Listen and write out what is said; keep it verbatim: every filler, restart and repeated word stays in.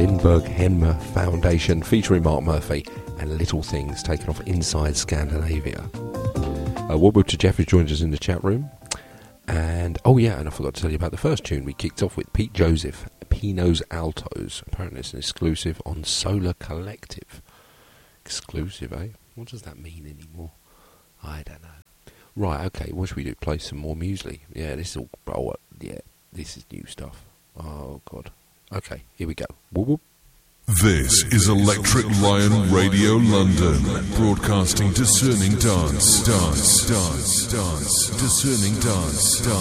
Lindbergh Henmer Foundation featuring Mark Murphy and Little Things taken off Inside Scandinavia. Uh, Woodward to Jeff has joined us in the chat room. And, oh yeah, and I forgot to tell you about the first tune. We kicked off with Pete Joseph, Pinos Altos. Apparently it's an exclusive on Solar Collective. Exclusive, eh? What does that mean anymore? I don't know. Right, okay, what should we do? Play some more muesli? Yeah, this is all... Oh, yeah, this is new stuff. Oh, God. Okay, here we go. Whoop, whoop. This is Electric Lion Radio London, broadcasting discerning dance, dance, dance, dance, discerning dance, dance.